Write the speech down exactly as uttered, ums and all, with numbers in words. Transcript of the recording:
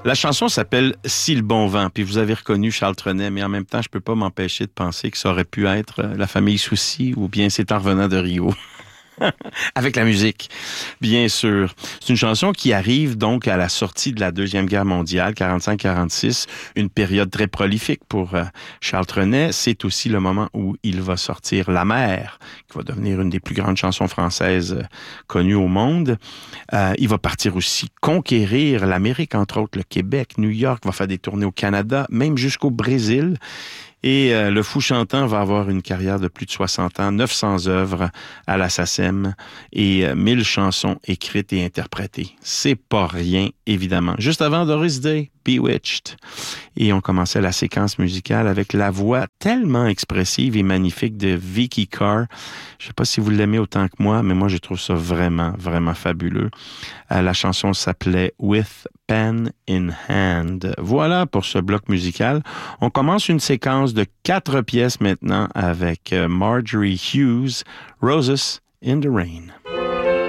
La chanson s'appelle « Si le bon vent », puis vous avez reconnu Charles Trenet, mais en même temps, je peux pas m'empêcher de penser que ça aurait pu être la famille Soucy ou bien C'est en revenant de Rio. Avec la musique, bien sûr. C'est une chanson qui arrive donc à la sortie de la Deuxième Guerre mondiale, quarante-cinq quarante-six, une période très prolifique pour euh, Charles Trenet. C'est aussi le moment où il va sortir La Mer, qui va devenir une des plus grandes chansons françaises euh, connues au monde. Euh, il va partir aussi conquérir l'Amérique, entre autres le Québec, New York, va faire des tournées au Canada, même jusqu'au Brésil. Et euh, le Fou chantant va avoir une carrière de plus de soixante ans, neuf cents œuvres à la SACEM et euh, mille chansons écrites et interprétées. C'est pas rien, évidemment. Juste avant Doris Day, Bewitched. Et on commençait la séquence musicale avec la voix tellement expressive et magnifique de Vicky Carr. Je sais pas si vous l'aimez autant que moi, mais moi, je trouve ça vraiment, vraiment fabuleux. Euh, la chanson s'appelait With Pen in Hand. Voilà pour ce bloc musical. On commence une séquence de quatre pièces maintenant avec Marjorie Hughes, Roses in the Rain.